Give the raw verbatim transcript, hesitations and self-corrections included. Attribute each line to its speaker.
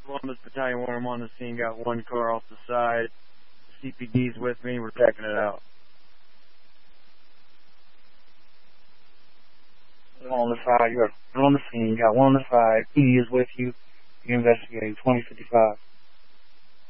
Speaker 1: Columbus Battalion One, I'm on the scene, got one car off the side. C P D's with me, we're checking it out. On the side, you're on the scene, got one on the side, P D is with you, you're investigating twenty fifty-five.